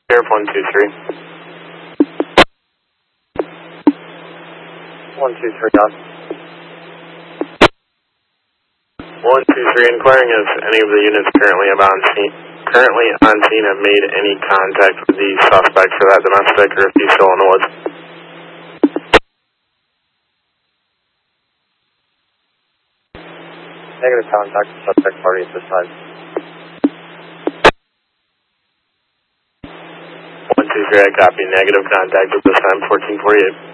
Sheriff 123. 123, Doc. 123, inquiring if any of the units currently on scene have made any contact with the suspect for that domestic, or if he's still in the woods. Negative contact with suspect party at this time. 123, I copy. Negative contact at this time, 1448.